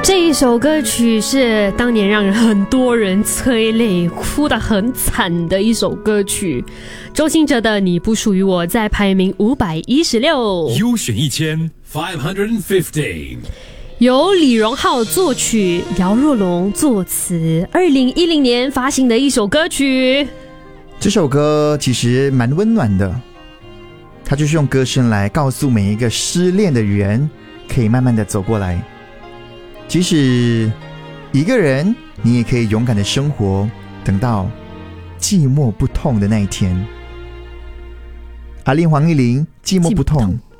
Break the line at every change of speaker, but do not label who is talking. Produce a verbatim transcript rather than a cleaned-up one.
这一首歌曲是当年让人很多人催泪哭得很惨的一首歌曲，周兴哲的《你不属于我》在排名五百一十六，
优选一千 five hundred fifteen，
由李荣浩作曲，姚若龙作词，二零一零年发行的一首歌曲。
这首歌其实蛮温暖的，它就是用歌声来告诉每一个失恋的人，可以慢慢的走过来。即使一个人，你也可以勇敢的生活，等到寂寞不痛的那一天。阿令黄义玲，寂寞不痛。